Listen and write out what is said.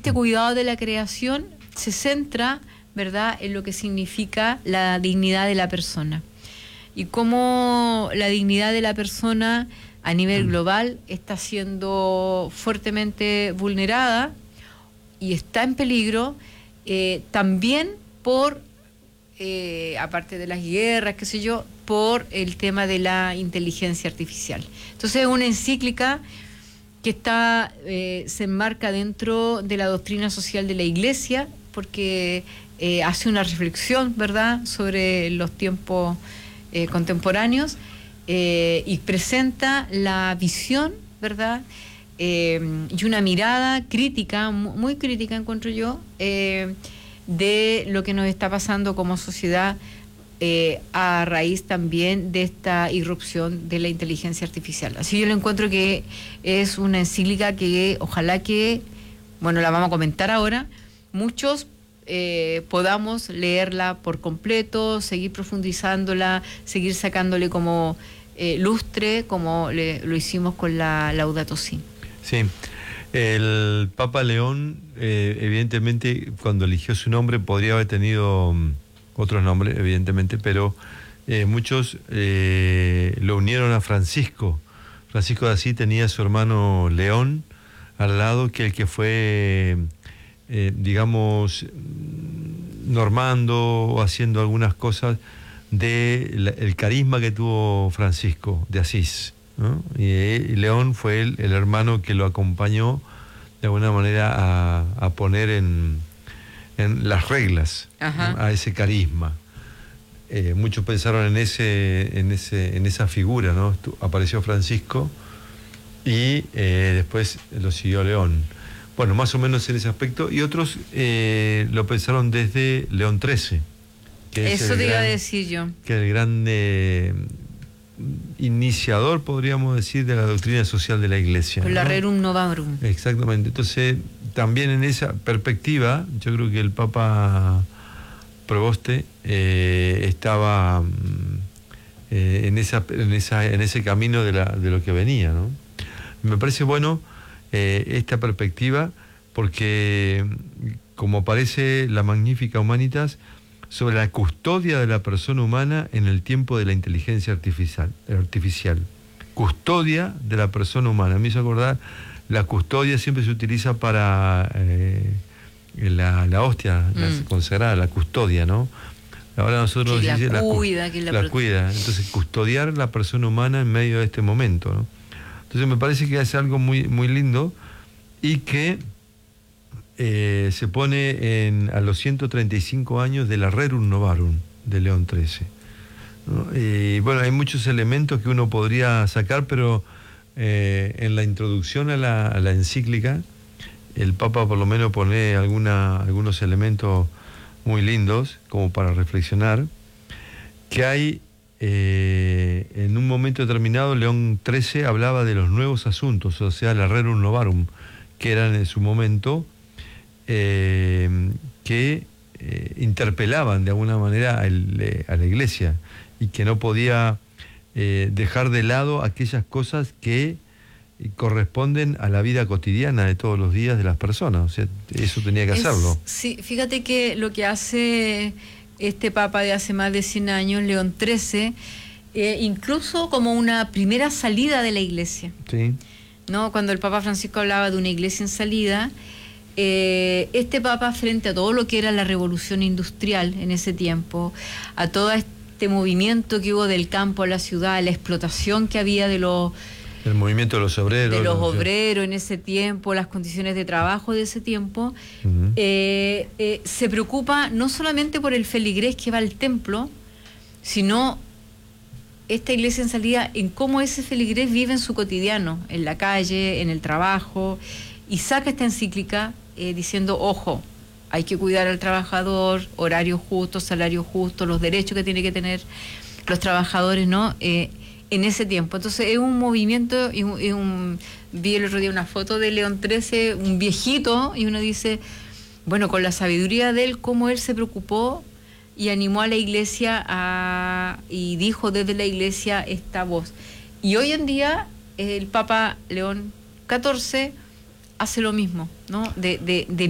este cuidado de la creación se centra, ¿verdad?, en lo que significa la dignidad de la persona. Y cómo la dignidad de la persona a nivel global está siendo fuertemente vulnerada y está en peligro, también por, aparte de las guerras, qué sé yo, por el tema de la inteligencia artificial. Entonces es una encíclica que se enmarca dentro de la doctrina social de la Iglesia, porque hace una reflexión, ¿verdad?, sobre los tiempos contemporáneos, y presenta la visión, ¿verdad?, y una mirada crítica, muy crítica, encuentro yo, de lo que nos está pasando como sociedad, a raíz también de esta irrupción de la inteligencia artificial. Así yo lo encuentro que es una encíclica que ojalá que, bueno, la vamos a comentar ahora, muchos podamos leerla por completo, seguir profundizándola, seguir sacándole como lustre, como lo hicimos con la Laudato Si. Sí, el Papa León, evidentemente, cuando eligió su nombre, podría haber tenido otros nombres, evidentemente, pero muchos lo unieron a Francisco. Francisco de Asís tenía a su hermano León al lado, que el que fue, digamos, normando o haciendo algunas cosas el carisma que tuvo Francisco de Asís, ¿no? Y León fue el hermano que lo acompañó de alguna manera a poner en las reglas, ¿no?, a ese carisma. Muchos pensaron en esa figura, ¿no? Apareció Francisco y después lo siguió León. Bueno, más o menos en ese aspecto. Y otros lo pensaron desde León XIII. Eso te iba a decir yo. Que es el gran iniciador, podríamos decir, de la doctrina social de la Iglesia. La Rerum Novarum. Exactamente. Entonces, también en esa perspectiva, yo creo que el Papa Proboste estaba en ese camino de lo que venía, ¿no? Me parece bueno esta perspectiva, porque como aparece la Magnificat Humanitas sobre la custodia de la persona humana en el tiempo de la inteligencia artificial. Custodia de la persona humana. Me hizo acordar, la custodia siempre se utiliza para la hostia, la consagrada, la custodia, ¿no? Ahora nosotros la cuida. Entonces, custodiar la persona humana en medio de este momento, ¿no? Entonces me parece que es algo muy, muy lindo, y que se pone a los 135 años de la Rerum Novarum de León XIII, ¿no? Y bueno, hay muchos elementos que uno podría sacar, pero en la introducción a la encíclica, el Papa por lo menos pone algunos elementos muy lindos como para reflexionar, que hay en un momento determinado. León XIII hablaba de los nuevos asuntos, o sea, la Rerum Novarum, que eran en su momento que interpelaban de alguna manera a la Iglesia, y que no podía dejar de lado aquellas cosas que corresponden a la vida cotidiana de todos los días de las personas. O sea, eso tenía que hacerlo. Sí, fíjate que lo que hace este Papa de hace más de 100 años, León XIII, incluso como una primera salida de la Iglesia. Sí. ¿No? Cuando el Papa Francisco hablaba de una iglesia en salida, este Papa, frente a todo lo que era la revolución industrial en ese tiempo, a todo este movimiento que hubo del campo a la ciudad, la explotación que había el movimiento de los obreros. De los obreros en ese tiempo, las condiciones de trabajo de ese tiempo, se preocupa no solamente por el feligrés que va al templo, sino esta iglesia en salida, en cómo ese feligrés vive en su cotidiano, en la calle, en el trabajo, y saca esta encíclica diciendo, ojo, hay que cuidar al trabajador, horario justo, salario justo, los derechos que tienen que tener los trabajadores, ¿no? En ese tiempo. Entonces es un movimiento, vi el otro día una foto de León XIII, un viejito, y uno dice, bueno, con la sabiduría de él, cómo él se preocupó y animó a la iglesia y dijo desde la iglesia esta voz. Y hoy en día el Papa León XIV hace lo mismo, ¿no? De